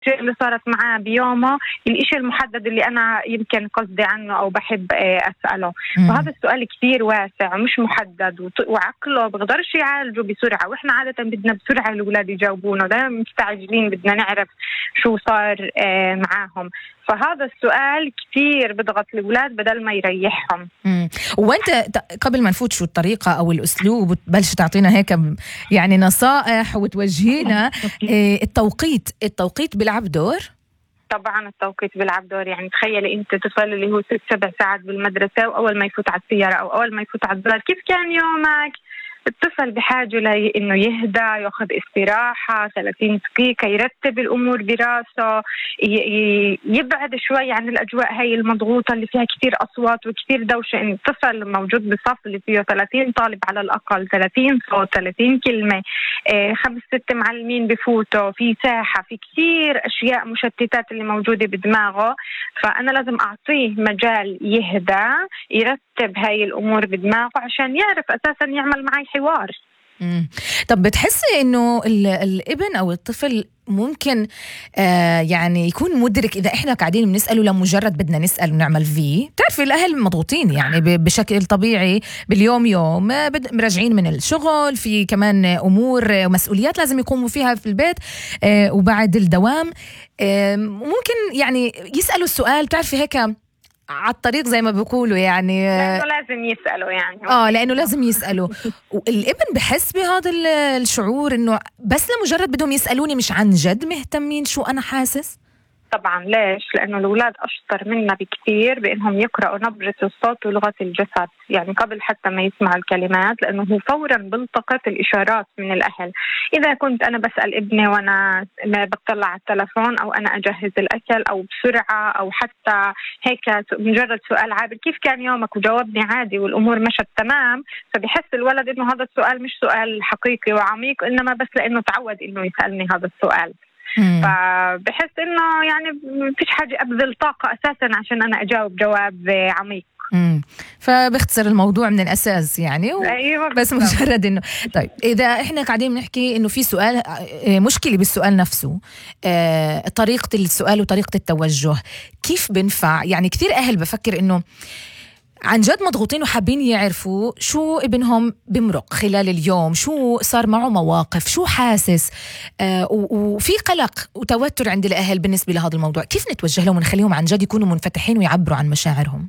اللي صارت معاه بيومه الإشي المحدد اللي أنا يمكن قصدي عنه أو بحب أسأله. فهذا السؤال كثير واسع ومش محدد، وعقله بقدرش يعالجه بسرعة، وإحنا عادة بدنا بسرعة الأولاد يجاوبونه، دائما مستعجلين بدنا نعرف شو صار معاهم. فهذا السؤال كثير بضغط الأولاد بدل ما يريحهم. وأنت قبل ما نفوت شو الطريقة أو الأسلوب وتبلش تعطينا هيك يعني نصائح وتوجهينا، التوقيت بيلعب دور؟ طبعا التوقيت بيلعب دور. يعني تخيلي انت طفل اللي هو 6-7 ساعات بالمدرسة، واول ما يفوت على السيارة او اول ما يفوت على الدار كيف كان يومك؟ الطفل بحاجة انه يهدى، ياخذ استراحة 30 دقيقة، يرتب الامور براسه، يبعد شوي عن الاجواء هاي المضغوطة اللي فيها كثير اصوات وكثير دوشة. ان الطفل موجود بصف اللي فيه 30 طالب على الاقل، 30 صوت، 30 كلمة، 5-6 معلمين بفوتوا في ساحة، في كثير اشياء مشتتات اللي موجودة بدماغه. فانا لازم اعطيه مجال يهدى، يرتب هاي الامور بدماغه عشان يعرف اساسا يعمل معي حوار. طب بتحسي انه الابن او الطفل ممكن يعني يكون مدرك اذا احنا قاعدين بنساله لمجرد بدنا نسال ونعمل فيه؟ بتعرفي الاهل مضغوطين يعني بشكل طبيعي باليوم يوم، راجعين من الشغل، في كمان امور ومسؤوليات لازم يقوموا فيها في البيت وبعد الدوام، ممكن يعني يسالوا السؤال بتعرفي هيك على الطريق زي ما بيقولوا، يعني لأنه لازم يسألوا، يعني لأنه لازم يسألوا. والابن بحس بهذا الشعور إنه بس لمجرد بدهم يسألوني، مش عن جد مهتمين شو أنا حاسس. طبعا ليش؟ لأنه الأولاد أشطر منا بكثير بأنهم يقرأوا نبرة الصوت ولغة الجسد، يعني قبل حتى ما يسمع الكلمات، لأنه هو فورا بلتقط الإشارات من الأهل. إذا كنت أنا بسأل ابني وأنا بطلع على التلفون، أو أنا أجهز الأكل، أو بسرعة، أو حتى هيك مجرد سؤال عابر كيف كان يومك وجاوبني عادي والأمور مشت تمام، فبحس الولد إنه هذا السؤال مش سؤال حقيقي وعميق، إنما بس لأنه تعود إنه يسألني هذا السؤال. فبحس إنه يعني مفيش حاجة أبذل طاقة أساساً عشان أنا أجاوب جواب عميق. فبختصر الموضوع من الأساس يعني أيوة بس مجرد إنه طيب إذا إحنا قاعدين بنحكي إنه في سؤال، مشكلة بالسؤال نفسه، طريقة السؤال وطريقة التوجه كيف بنفع؟ يعني كثير أهل بفكر إنه عن جد مضغوطين وحابين يعرفوا شو ابنهم بمرق خلال اليوم، شو صار معه مواقف، شو حاسس، وفي قلق وتوتر عند الأهل بالنسبة لهذا الموضوع. كيف نتوجه لهم ونخليهم عن جد يكونوا منفتحين ويعبروا عن مشاعرهم؟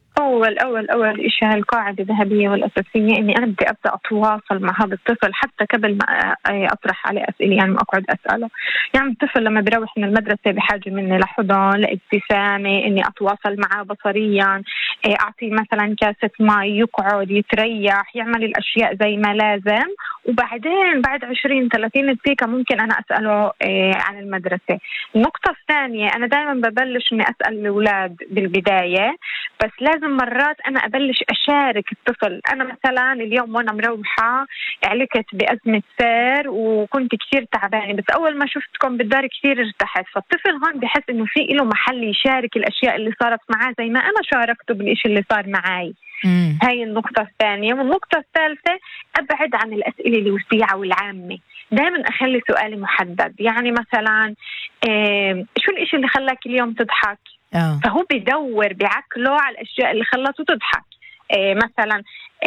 أول إشي القاعدة الذهبية والأساسية إني أنا بدي أبدأ أتواصل مع هذا الطفل حتى قبل ما أطرح عليه أسئلة، يعني ما أقعد أسأله. يعني الطفل لما بيروح من المدرسة بحاجة مني لحضن، لابتسامة، إني أتواصل معه بصريا، أعطيه مثلا كاسة ماء، يقعد يتريح، يعمل الأشياء زي ما لازم، وبعدين بعد 20-30 دقيقة ممكن أنا أسأله عن المدرسة. النقطة الثانية، أنا دائما ببلش إني أسأل الأولاد بالبداية، بس لازم مرات أنا أبلش أشارك الطفل. أنا مثلا اليوم وأنا مروحة علقت بأزمة سير وكنت كثير تعبانة، بس أول ما شفتكم بالدار كثير ارتحت. فالطفل هون بحس إنه في له محل يشارك الأشياء اللي صارت معاه زي ما أنا شاركته بالإشي اللي صار معاي. هاي النقطة الثانية. والنقطة الثالثة، أبعد عن الأسئلة الوسيعة والعامة، دائما أخلي سؤالي محدد. يعني مثلا شو الإشي اللي خلاك اليوم تضحك؟ فهو بيدور بعقله على الأشياء اللي خلته تضحك. مثلا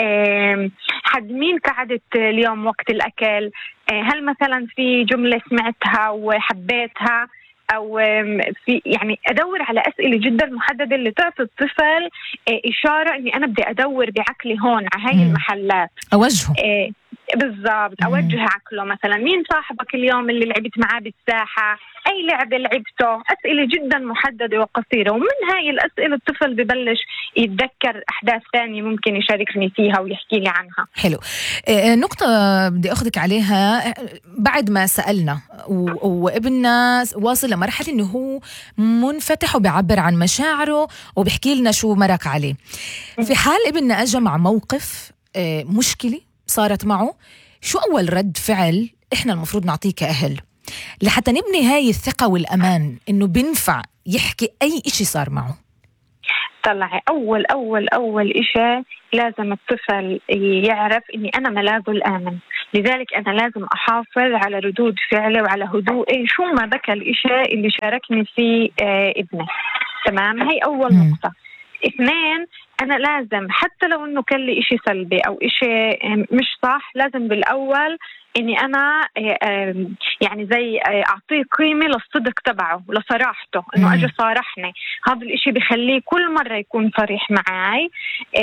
حد مين قعدت اليوم وقت الأكل؟ هل مثلا في جملة سمعتها وحبيتها؟ أو في يعني أدور على أسئلة جدا محددة اللي تعطي الطفل إشارة إني أنا بدي أدور بعقلي هون على هاي المحلات، أوجهه. بالضبط، أوجه عقله. مثلا مين صاحبك اليوم اللي لعبت معاه بالساحة؟ أي لعبة لعبته؟ أسئلة جدا محددة وقصيرة، ومن هاي الأسئلة الطفل ببلش يتذكر أحداث ثانية ممكن يشاركني فيها ويحكي لي عنها. حلو. نقطة بدي أخذك عليها، بعد ما سألنا وابننا واصل لمرحلة إنه هو منفتح وبيعبر عن مشاعره وبيحكي لنا شو مرق عليه، في حال ابننا أجى مع موقف مشكلة صارت معه، شو أول رد فعل إحنا المفروض نعطيه كأهل لحتى نبني هاي الثقة والأمان إنه بنفع يحكي أي إشي صار معه؟ طلعي أول إشي لازم الطفل يعرف إني أنا ملاذه الآمن. لذلك أنا لازم أحافظ على ردود فعلي وعلى هدوئي شو ما بكى الإشي اللي شاركني فيه ابني. تمام، هي أول نقطة. اثنين، أنا لازم حتى لو إنه كان لي إشي سلبي أو إشي مش صح، لازم بالأول إني أنا يعني زي أعطيه قيمة للصدق تبعه ولصراحته، إنه أجي صارحني. هذا الإشي بخليه كل مرة يكون صريح معي،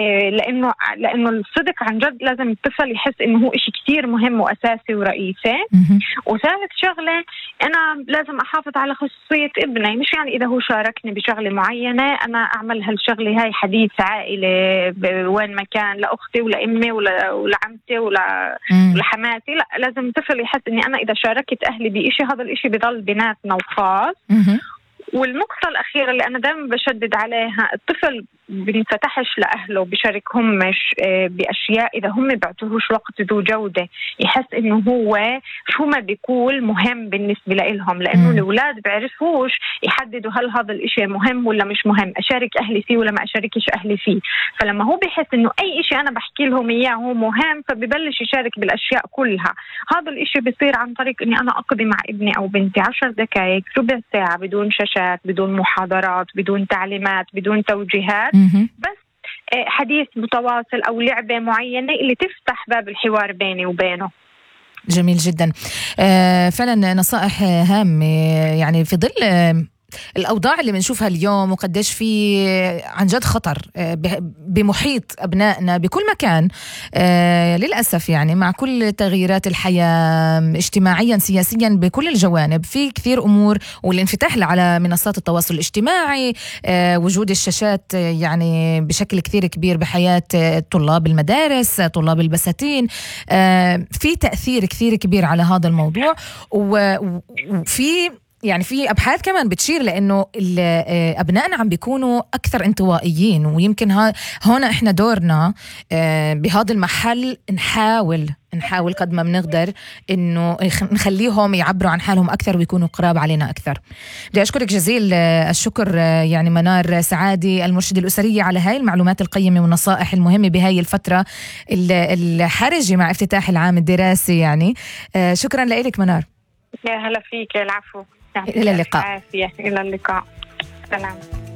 لأنه الصدق عن جد لازم الطفل يحس إنه هو إشي كتير مهم وأساسي ورئيسي. وثالث شغلة، أنا لازم أحافظ على خصوصية ابني، مش يعني إذا هو شاركني بشغلة معينة أنا أعمل هالشغلة هاي حديث عائلة وين ما كان، لأختي ولأمي ولعمتي ولحماتي. لا، لازم الطفل يحس إني أنا إذا شاركت أهلي بإشي هذا الإشي بضل بيناتنا وخاص. والنقطة الأخيرة اللي أنا دائما بشدد عليها، الطفل بينفتحش لأهله بشاركهم بأشياء إذا هم بعطوهوش وقت ذو جودة، يحس إنه هو شو ما بيقول مهم بالنسبة لهم، لأنه الأولاد بيعرفوش يحددوا هل هذا الإشي مهم ولا مش مهم، أشارك أهلي فيه ولا ما أشاركش أهلي فيه. فلما هو بيحس إنه أي إشي أنا بحكي لهم إياه هو مهم، فبيبلش يشارك بالأشياء كلها. هذا الإشي بيصير عن طريق إني أنا أقضي مع ابني أو بنتي 10 دقائق ربع ساعة بدون شاشات، بدون محاضرات، بدون تعليمات، بدون توجيهات، بس حديث متواصل أو لعبة معينة اللي تفتح باب الحوار بيني وبينه. جميل جدا. فعلا نصائح هامة، يعني في ظل الأوضاع اللي بنشوفها اليوم وقديش في عن جد خطر بمحيط أبنائنا بكل مكان للأسف، يعني مع كل تغييرات الحياة اجتماعيا سياسيا بكل الجوانب، في كثير أمور، والانفتاح على منصات التواصل الاجتماعي، وجود الشاشات يعني بشكل كثير كبير بحياة طلاب المدارس، طلاب البساتين، في تأثير كثير كبير على هذا الموضوع. وفي يعني في أبحاث كمان بتشير لأنه أبنائنا عم بيكونوا أكثر انطوائيين، ويمكن هنا إحنا دورنا بهذا المحل نحاول قد ما بنقدر إنه نخليهم يعبروا عن حالهم أكثر ويكونوا قراب علينا أكثر. بدي أشكرك جزيل الشكر يعني منار سعادي، المرشدة الأسرية، على هاي المعلومات القيمة والنصائح المهمة بهاي الفترة الحرجة مع افتتاح العام الدراسي. يعني شكرا لك منار. يا هلا فيك. العفو. إلى اللقاء. عافية. إلى اللقاء. سلام.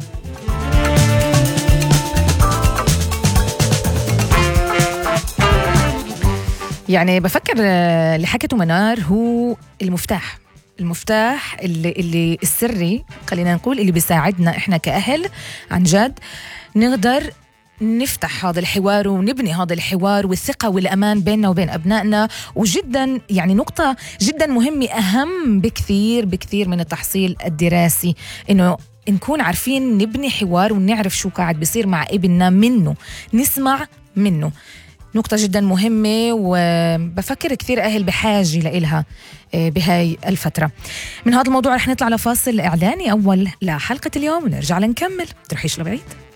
يعني بفكر اللي حكته منار هو المفتاح اللي السري، خلينا نقول، اللي بيساعدنا إحنا كأهل عن جد نقدر نفتح هذا الحوار ونبني هذا الحوار والثقة والأمان بيننا وبين أبنائنا. وجدا يعني نقطة جدا مهمة، أهم بكثير من التحصيل الدراسي، إنه نكون عارفين نبني حوار ونعرف شو قاعد بيصير مع ابننا، منه نسمع منه. نقطة جدا مهمة، وبفكر كثير أهل بحاجة لإلها بهاي الفترة. من هذا الموضوع رح نطلع لفاصل إعلاني أول لحلقة اليوم ونرجع لنكمل. تروحيش لبعيد.